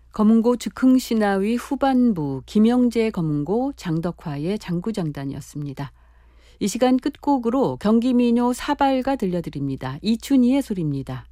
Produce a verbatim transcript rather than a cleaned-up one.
검은고 즉흥신화위 후반부 김영재 검은고 장덕화의 장구장단이었습니다. 이 시간 끝곡으로 경기민요 사발가 들려드립니다. 이춘희의 소리입니다.